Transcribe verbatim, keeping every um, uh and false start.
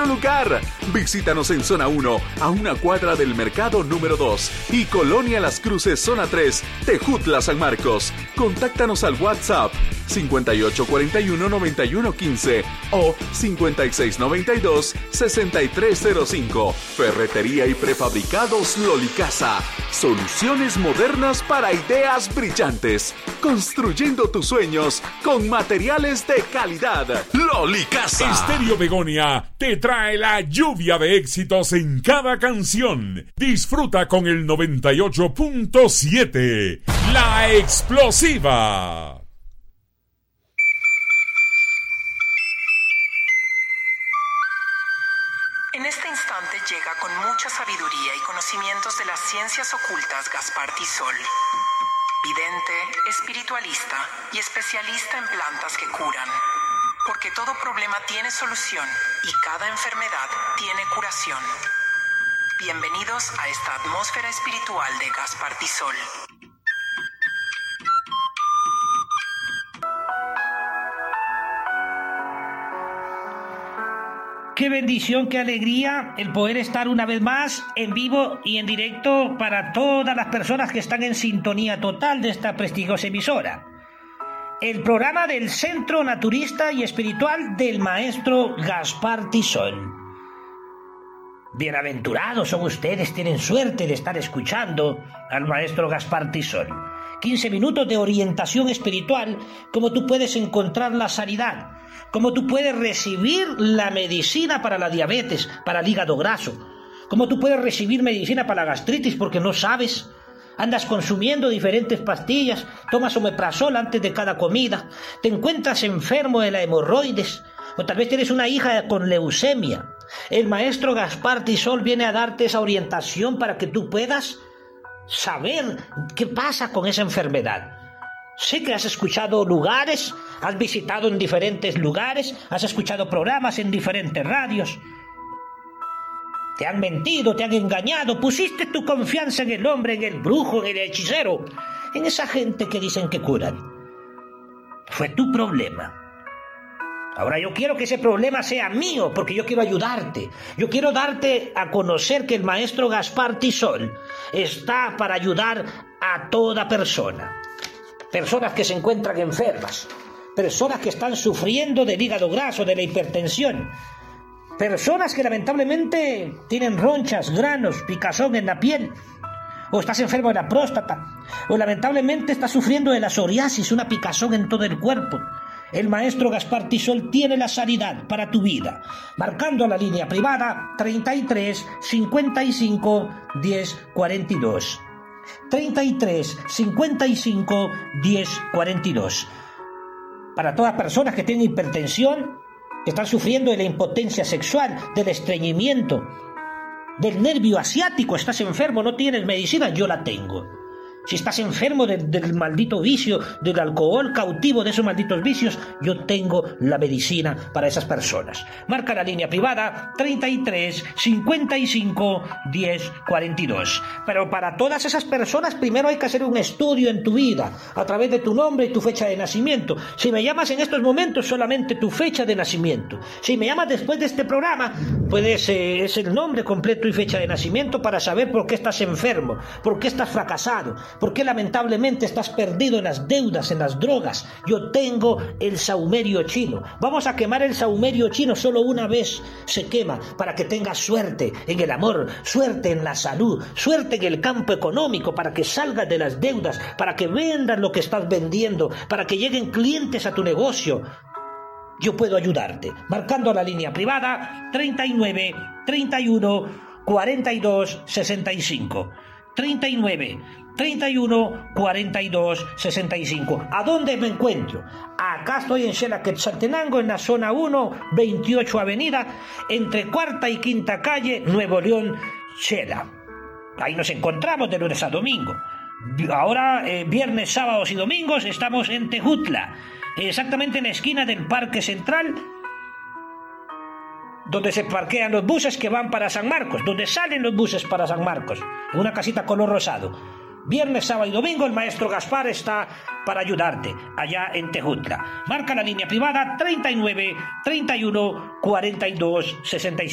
otro lugar. Visítanos en Zona uno, a una cuadra del Mercado número dos y Colonia Las Cruces, Zona tres, Tejutla, San Marcos. Contáctanos al WhatsApp cincuenta y ocho cuarenta y uno noventa y uno quince o cincuenta y seis noventa y dos sesenta y tres cero cinco. Ferretería y prefabricados Lolicasa. Soluciones modernas para ideas brillantes. Construyendo tus sueños con materiales de calidad. Lolicasa. Estéreo Begonia te trae la lluvia de éxitos en cada canción. Disfruta con el noventa y ocho punto siete. La Explosiva. En este instante llega con mucha sabiduría y conocimientos de las ciencias ocultas Gaspar Tisol. Vidente, espiritualista y especialista en plantas que curan. Porque todo problema tiene solución y cada enfermedad tiene curación. Bienvenidos a esta atmósfera espiritual de Gaspar Tisol. Qué bendición, qué alegría el poder estar una vez más en vivo y en directo para todas las personas que están en sintonía total de esta prestigiosa emisora. El programa del Centro Naturista y Espiritual del Maestro Gaspar Tisol. Bienaventurados son ustedes, tienen suerte de estar escuchando al Maestro Gaspar Tisol. quince minutos de orientación espiritual, como tú puedes encontrar la sanidad, como tú puedes recibir la medicina para la diabetes, para el hígado graso, como tú puedes recibir medicina para la gastritis porque no sabes, andas consumiendo diferentes pastillas, tomas omeprazol antes de cada comida, te encuentras enfermo de la hemorroides, o tal vez tienes una hija con leucemia. El Maestro Gaspar Tisol viene a darte esa orientación para que tú puedas saber qué pasa con esa enfermedad. Sé que has escuchado lugares, has visitado en diferentes lugares, has escuchado programas en diferentes radios. Te han mentido, te han engañado, pusiste tu confianza en el hombre, en el brujo, en el hechicero, en esa gente que dicen que curan. Fue tu problema. Ahora yo quiero que ese problema sea mío, porque yo quiero ayudarte. Yo quiero darte a conocer que el Maestro Gaspar Tisol está para ayudar a toda persona. Personas que se encuentran enfermas, personas que están sufriendo del hígado graso, de la hipertensión, personas que lamentablemente tienen ronchas, granos, picazón en la piel, o estás enfermo de la próstata, o lamentablemente estás sufriendo de la psoriasis, una picazón en todo el cuerpo. El Maestro Gaspar Tisol tiene la sanidad para tu vida, marcando la línea privada treinta y tres, cincuenta y cinco, diez, cuarenta y dos. treinta y tres, cincuenta y cinco, diez, cuarenta y dos. Para todas personas que tienen hipertensión, que están sufriendo de la impotencia sexual, del estreñimiento, del nervio asiático, estás enfermo, no tienes medicina, yo la tengo. Si estás enfermo de, del maldito vicio, del alcohol, cautivo de esos malditos vicios, yo tengo la medicina para esas personas. Marca la línea privada treinta y tres, cincuenta y cinco, diez, cuarenta y dos. Pero para todas esas personas primero hay que hacer un estudio en tu vida, a través de tu nombre y tu fecha de nacimiento. Si me llamas en estos momentos, solamente tu fecha de nacimiento. Si me llamas después de este programa, pues eh, es el nombre completo y fecha de nacimiento para saber por qué estás enfermo, por qué estás fracasado, ¿por qué lamentablemente estás perdido en las deudas, en las drogas? Yo tengo el saumerio chino. Vamos a quemar el saumerio chino, solo una vez se quema, para que tengas suerte en el amor, suerte en la salud, suerte en el campo económico, para que salgas de las deudas, para que vendas lo que estás vendiendo, para que lleguen clientes a tu negocio. Yo puedo ayudarte, marcando la línea privada treinta y nueve, treinta y uno, cuarenta y dos, sesenta y cinco. treinta y nueve, treinta y uno, cuarenta y dos, sesenta y cinco. ¿A dónde me encuentro? Acá estoy en Xela Quetzaltenango, en la zona uno, veintiocho Avenida, entre cuarta y quinta calle, Nuevo León, Xela. Ahí nos encontramos de lunes a domingo. Ahora, eh, viernes, sábados y domingos, estamos en Tejutla, exactamente en la esquina del Parque Central, donde se parquean los buses que van para San Marcos, donde salen los buses para San Marcos, en una casita color rosado. Viernes, sábado y domingo el Maestro Gaspar está para ayudarte allá en Tejutla. Marca la línea privada treinta y nueve, treinta y uno, cuarenta y dos, sesenta y cinco.